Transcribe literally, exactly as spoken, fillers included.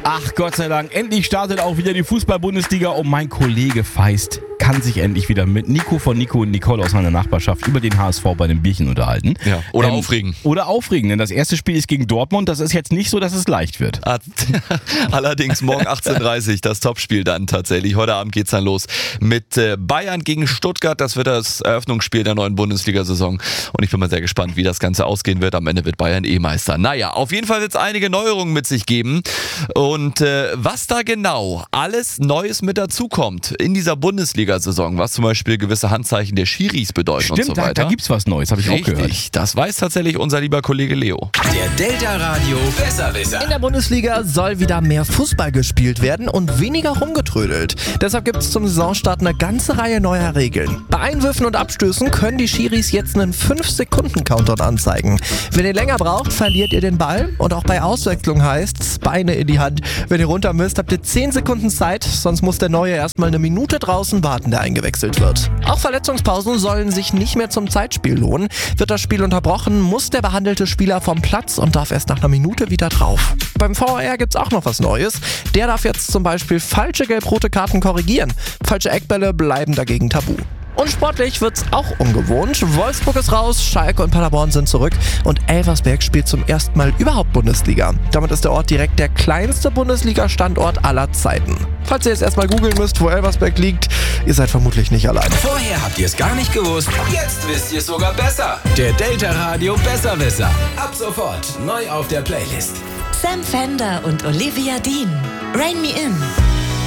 Ach Gott sei Dank, endlich startet auch wieder die Fußball-Bundesliga und mein Kollege Feist kann sich endlich wieder mit Nico von Nico und Nicole aus meiner Nachbarschaft über den H S V bei einem Bierchen unterhalten. Ja, oder ähm, aufregen. Oder aufregen, denn das erste Spiel ist gegen Dortmund. Das ist jetzt nicht so, dass es leicht wird. Allerdings morgen achtzehn Uhr dreißig das Topspiel dann tatsächlich. Heute Abend geht's dann los mit Bayern gegen Stuttgart. Das wird das Eröffnungsspiel der neuen Bundesliga-Saison. Und ich bin mal sehr gespannt, wie das Ganze ausgehen wird. Am Ende wird Bayern eh Meister. Naja, auf jeden Fall wird es einige Neuerungen mit sich geben. Und äh, was da genau alles Neues mit dazukommt in dieser Bundesliga-Saison, was zum Beispiel gewisse Handzeichen der Schiris bedeuten. Stimmt, und so weiter. da, da gibt's was Neues, habe ich Richtig, auch gehört. das weiß tatsächlich unser lieber Kollege Leo. Der Delta Radio Besserwisser. In der Bundesliga soll wieder mehr Fußball gespielt werden und weniger rumgetrödelt. Deshalb gibt es zum Saisonstart eine ganze Reihe neuer Regeln. Bei Einwürfen und Abstößen können die Schiris jetzt einen fünf Sekunden Countdown anzeigen. Wenn ihr länger braucht, verliert ihr den Ball. Und auch bei Auswechslung heißt's Beine in die Hand. Wenn ihr runter müsst, habt ihr zehn Sekunden Zeit, sonst muss der Neue erstmal eine Minute draußen warten, der eingewechselt wird. Auch Verletzungspausen sollen sich nicht mehr zum Zeitspiel lohnen. Wird das Spiel unterbrochen, muss der behandelte Spieler vom Platz und darf erst nach einer Minute wieder drauf. Beim V A R gibt's auch noch was Neues. Der darf jetzt zum Beispiel falsche gelb-rote Karten korrigieren. Falsche Eckbälle bleiben dagegen tabu. Und sportlich wird's auch ungewohnt. Wolfsburg ist raus, Schalke und Paderborn sind zurück und Elversberg spielt zum ersten Mal überhaupt Bundesliga. Damit ist der Ort direkt der kleinste Bundesliga-Standort aller Zeiten. Falls ihr jetzt erstmal googeln müsst, wo Elversberg liegt, ihr seid vermutlich nicht allein. Vorher habt ihr es gar nicht gewusst, jetzt wisst ihr es sogar besser. Der Delta Radio Besserwisser. Ab sofort neu auf der Playlist. Sam Fender und Olivia Dean. Rain Me In.